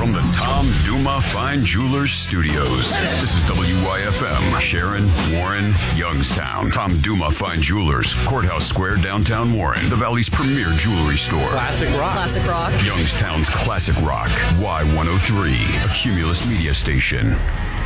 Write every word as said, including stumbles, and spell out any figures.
from the Tom Duma Fine Jewelers Studios. This is W Y F M, Sharon, Warren, Youngstown. Tom Duma Fine Jewelers, Courthouse Square, downtown Warren, the Valley's premier jewelry store. Classic rock. Classic rock. Youngstown's classic rock. Y one oh three, a Cumulus media station.